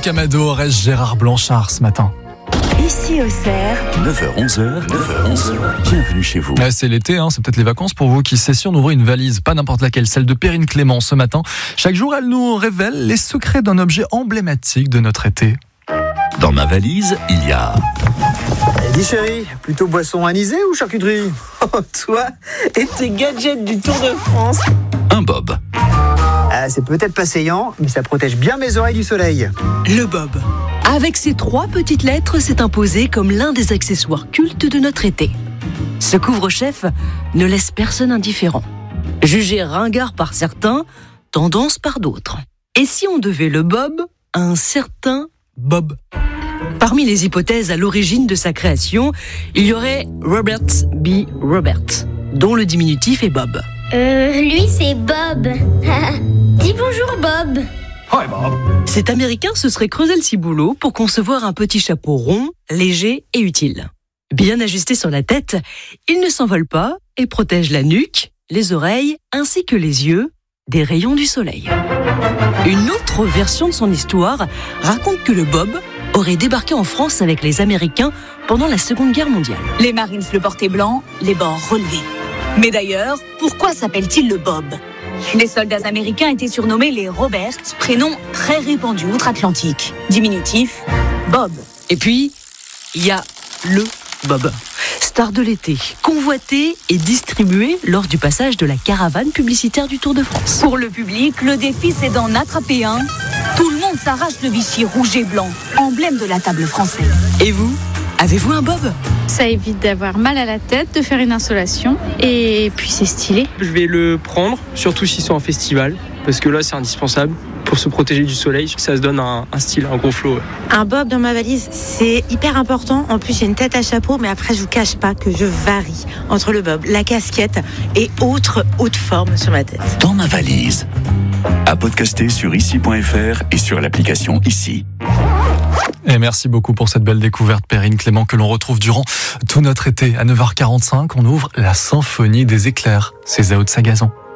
Camado reste Gérard Blanchard ce matin. Ici au Cerf, 9h-11h, bienvenue chez vous. Ouais, c'est l'été, c'est peut-être les vacances pour vous qui cessez d'ouvrir une valise, pas n'importe laquelle, celle de Perrine Clément ce matin. Chaque jour, elle nous révèle les secrets d'un objet emblématique de notre été. Dans ma valise, il y a... Dis chérie, plutôt boisson anisée ou charcuterie? Oh, toi et tes gadgets du Tour de France. un bob. C'est peut-être pas saillant, mais ça protège bien mes oreilles du soleil. le bob. Avec ses 3 petites lettres, s'est imposé comme l'un des accessoires cultes de notre été. Ce couvre-chef ne laisse personne indifférent. Jugé ringard par certains, tendance par d'autres. Et si on devait le bob à un certain Bob? Parmi les hypothèses à l'origine de sa création, il y aurait Robert B. Robert, dont le diminutif est Bob. Lui c'est Bob. Dis bonjour Bob. Cet Américain se serait creusé le ciboulot pour concevoir un petit chapeau rond, léger et utile. Bien ajusté sur la tête, il ne s'envole pas et protège la nuque, les oreilles ainsi que les yeux des rayons du soleil. Une autre version de son histoire raconte que le Bob aurait débarqué en France avec les Américains pendant la Seconde Guerre mondiale. Les Marines le portaient blanc, les bords relevés. Mais d'ailleurs, pourquoi s'appelle-t-il le Bob ? Les soldats américains étaient surnommés les Robert, prénom très répandu outre-Atlantique. Diminutif, Bob. Et puis, il y a le Bob, star de l'été, convoité et distribué lors du passage de la caravane publicitaire du Tour de France. Pour le public, le défi c'est d'en attraper un. Tout le monde s'arrache le Vichy rouge et blanc, emblème de la table française. Et vous, avez-vous un Bob ? Ça évite d'avoir mal à la tête, de faire une insolation, et puis c'est stylé. Je vais le prendre, surtout s'ils sont en festival, parce que là c'est indispensable pour se protéger du soleil. Ça se donne un style, un gros flow. Ouais. Un bob dans ma valise, c'est hyper important. En plus, j'ai une tête à chapeau, mais après, je vous cache pas que je varie entre le bob, la casquette et autres hautes formes sur ma tête. Dans ma valise. À podcaster sur ici.fr et sur l'application Ici. Et merci beaucoup pour cette belle découverte, Perrine Clément, que l'on retrouve durant tout notre été. À 9h45, on ouvre la symphonie des éclairs. C'est Zao de Sagazan.